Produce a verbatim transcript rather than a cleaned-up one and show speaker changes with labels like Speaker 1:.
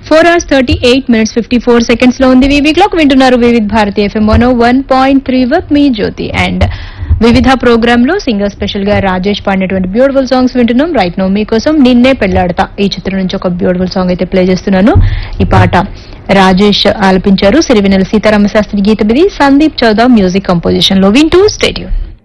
Speaker 1: Four hours thirty eight minutes fifty four seconds లో ఉంది వివి clock. వింటున్నారు Vividh Bharati FM one one point three work me Jyothi. And వివిధ programme లో singer special గా రాజేష్ పాడినటువంటి బ్యూటిఫుల్ సాంగ్స్ వింటున్నాం. రైట్ నో మీకోసం నిన్నే పెళ్లాడతా ఈ చిత్రం నుంచి ఒక బ్యూటిఫుల్ సాంగ్ అయితే ప్లే చేస్తున్నాను. ఈ పాట రాజేష్ ఆలపించారు. సిరివెన్నెల సీతారామ శాస్త్రి గీతం ఇది. సందీప్ చౌదా మ్యూజిక్ కంపోజిషన్ లో. వింటూ స్టేడియం.